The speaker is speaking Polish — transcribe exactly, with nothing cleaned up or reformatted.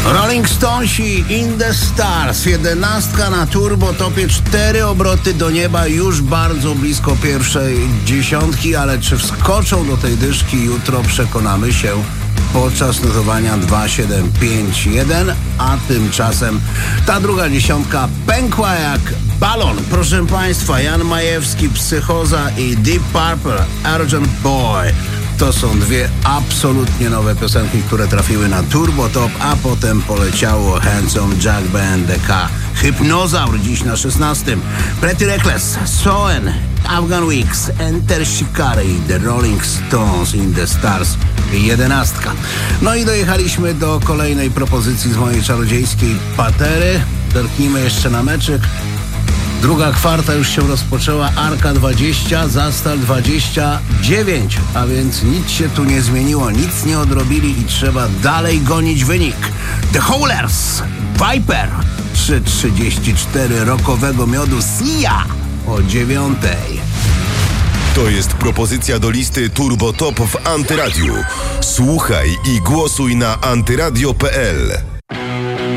Rolling Stonesi In The Stars, jedenastka na turbotopie, cztery obroty do nieba, już bardzo blisko pierwszej dziesiątki, ale czy wskoczą do tej dyszki jutro, przekonamy się podczas notowania dwa siedem pięć jeden, a tymczasem ta druga dziesiątka pękła jak balon. Proszę Państwa, Jan Majewski, Psychoza i Deep Purple, Argent Boy. To są dwie absolutnie nowe piosenki, które trafiły na Turbo Top, a potem poleciało Handsome Jack B N D K. Hypnozaur dziś na szesnastym. Pretty Reckless, Soen, Afghan Wigs, Enter Shikari, The Rolling Stones In The Stars, jedenastka. No i dojechaliśmy do kolejnej propozycji z mojej czarodziejskiej patery. Zerknijmy jeszcze na meczyk. Druga kwarta już się rozpoczęła, Arka dwadzieścia, Zastal dwadzieścia dziewięć, a więc nic się tu nie zmieniło, nic nie odrobili i trzeba dalej gonić wynik. The Howlers, Viper, trzy trzydzieści cztery rockowego miodu, Sia o dziewiątej. To jest propozycja do listy Turbo Top w Antyradiu. Słuchaj i głosuj na antyradio kropka p l.